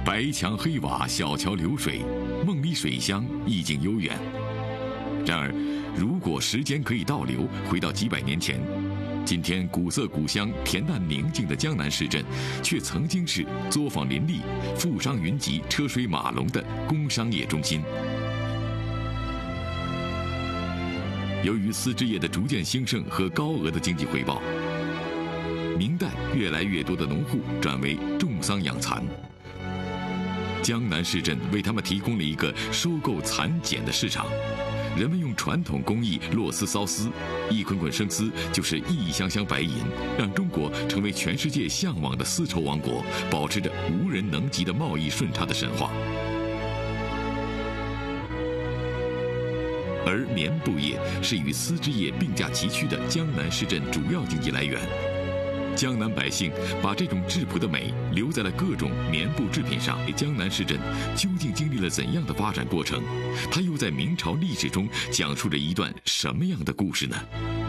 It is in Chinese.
白墙黑瓦，小桥流水，梦里水乡，意境悠远。然而，如果时间可以倒流，回到几百年前，今天古色古香、恬淡宁静的江南市镇，却曾经是作坊林立、富商云集、车水马龙的工商业中心。由于丝织业的逐渐兴盛和高额的经济回报，明代越来越多的农户转为种桑养蚕。江南市镇为他们提供了一个收购蚕茧的市场。人们用传统工艺络丝缫丝，一捆捆生丝就是一箱箱白银，让中国成为全世界向往的丝绸王国，保持着无人能及的贸易顺差的神话。而棉布业是与丝织业并驾齐驱的江南市镇主要经济来源。江南百姓把这种质朴的美留在了各种棉布制品上。江南市镇究竟经历了怎样的发展过程？它又在明朝历史中讲述着一段什么样的故事呢？